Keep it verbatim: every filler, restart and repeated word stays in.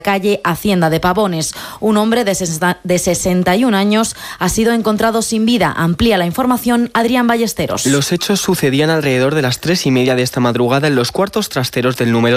calle Hacienda de Pavones. Un hombre de sesenta y un años ha sido encontrado sin vida. Amplía la información Adrián Ballesteros. Los hechos sucedían alrededor de las tres y media de esta madrugada en los cuartos trasteros del número